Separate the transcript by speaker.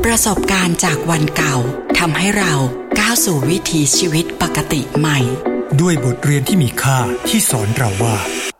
Speaker 1: ประสบการณ์จากวันเก่าทำให้เราก้าวสู่วิถีชีวิตปกติใหม่
Speaker 2: ด้วยบทเรียนที่มีค่าที่สอนเราว่า